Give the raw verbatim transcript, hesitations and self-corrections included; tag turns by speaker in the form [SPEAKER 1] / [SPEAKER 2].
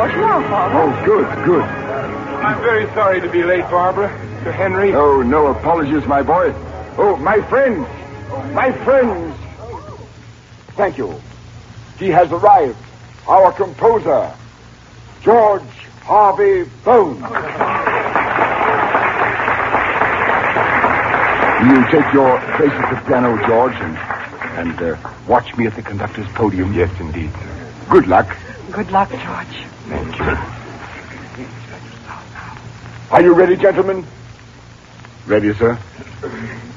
[SPEAKER 1] George. Now, Father.
[SPEAKER 2] Oh, good, good.
[SPEAKER 3] I'm very sorry to be late, Barbara. Sir Henry.
[SPEAKER 2] Oh, no apologies, my boy. Oh, my friends. My friends. Thank you. He has arrived. Our composer, George Harvey Bones. You take your place at the piano, George, and, and uh, watch me at the conductor's podium.
[SPEAKER 3] Yes, indeed, sir.
[SPEAKER 2] Good luck.
[SPEAKER 1] Good luck, George.
[SPEAKER 3] Thank you.
[SPEAKER 2] Are you ready, gentlemen? Ready, sir?